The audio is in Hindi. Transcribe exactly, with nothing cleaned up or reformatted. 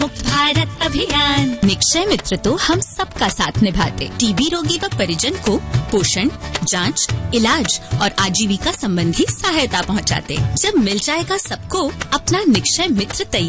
मुक्त भारत अभियान। निक्षय मित्र तो हम सबका साथ निभाते। टीबी रोगी व परिजन को पोषण, जांच, इलाज और आजीविका संबंधी सहायता पहुंचाते। जब मिल जाएगा सबको अपना निक्षय मित्र तैयार